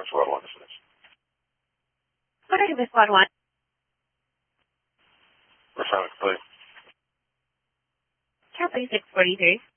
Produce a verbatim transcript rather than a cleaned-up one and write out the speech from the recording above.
Squad one, this is. Okay, Miss Squad one. Assignment complete. Captain six forty-three.